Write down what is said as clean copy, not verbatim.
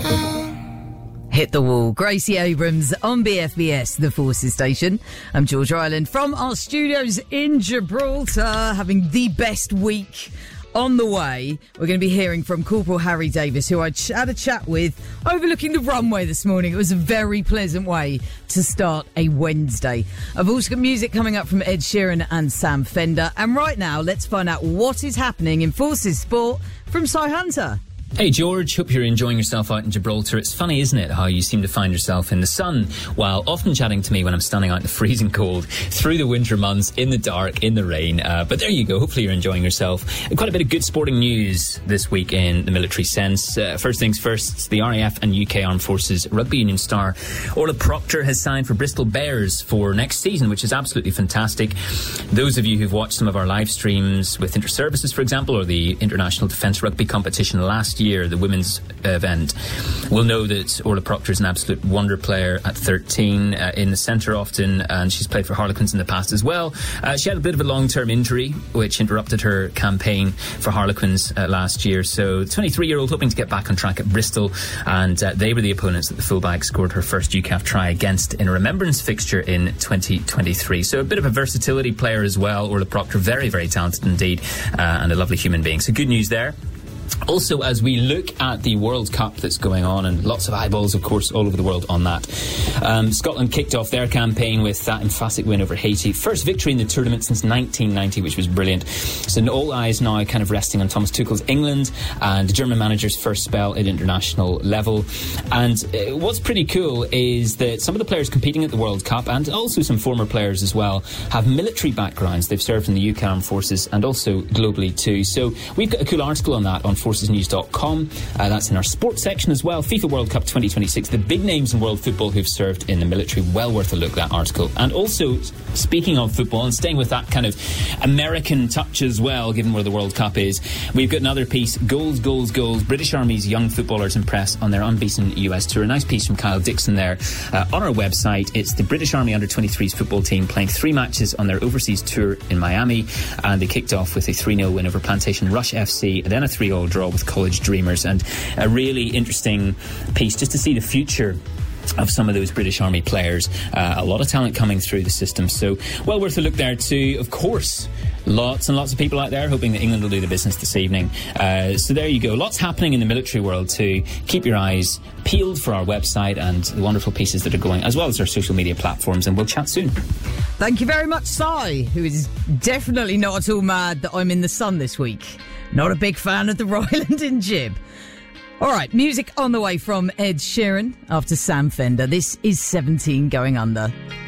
Hit the wall. Gracie Abrams on BFBS, the Forces station. I'm George Ryland from our studios in Gibraltar, having the best week on the way. We're going to be hearing from Corporal Harry Davis, who I had a chat with overlooking the runway this morning. It was a very pleasant way to start a Wednesday. I've also got music coming up from Ed Sheeran and Sam Fender. And right now, let's find out what is happening in Forces Sport from Cy Hunter. Hey George, hope you're enjoying yourself out in Gibraltar. It's funny, isn't it, how you seem to find yourself in the sun while often chatting to me when I'm standing out in the freezing cold through the winter months, in the dark, in the rain. But there you go, hopefully you're enjoying yourself. Quite a bit of good sporting news this week in the military sense. First things first, the RAF and UK Armed Forces Rugby Union star Orla Proctor has signed for Bristol Bears for next season, which is absolutely fantastic. Those of you who've watched some of our live streams with Inter-Services, for example, or the International Defence Rugby competition last year, the women's event, will know that Orla Proctor is an absolute wonder player at 13, in the centre often, and she's played for Harlequins in the past as well. She had a bit of a long-term injury which interrupted her campaign for Harlequins last year, so the 23-year-old hoping to get back on track at Bristol, and they were the opponents that the fullback scored her first UCAF try against in a remembrance fixture in 2023. So a bit of a versatility player as well, Orla Proctor, very, very talented indeed, and a lovely human being. So good news there. Also, as we look at the World Cup that's going on, and lots of eyeballs, of course, all over the world on that, Scotland kicked off their campaign with that emphatic win over Haiti. First victory in the tournament since 1990, which was brilliant. So all eyes now kind of resting on Thomas Tuchel's England and the German manager's first spell at international level. And what's pretty cool is that some of the players competing at the World Cup, and also some former players as well, have military backgrounds. They've served in the UK Armed Forces and also globally too. So we've got a cool article on that on forcesnews.com. That's in our sports section as well. FIFA World Cup 2026, the big names in world football who've served in the military. Well worth a look, that article. And also, speaking of football and staying with that kind of American touch as well, given where the World Cup is, we've got another piece, Goals, Goals, Goals. British Army's young footballers impress on their unbeaten US tour. A nice piece from Kyle Dixon there on our website. It's the British Army Under-23s football team playing 3 matches on their overseas tour in Miami, and they kicked off with a 3-0 win over Plantation Rush FC, and then a 3-0 draw with College Dreamers. And a really interesting piece just to see the future of some of those British Army players. A lot of talent coming through the system, so well worth a look there too. Of course, lots and lots of people out there hoping that England will do the business this evening. So there you go. Lots happening in the military world too. Keep your eyes peeled for our website and the wonderful pieces that are going, as well as our social media platforms, and we'll chat soon. Thank you very much, Cy, who is definitely not at all mad that I'm in the sun this week. Not a big fan of the Ryland in Gib. All right, music on the way from Ed Sheeran after Sam Fender. This is 17 Going Under.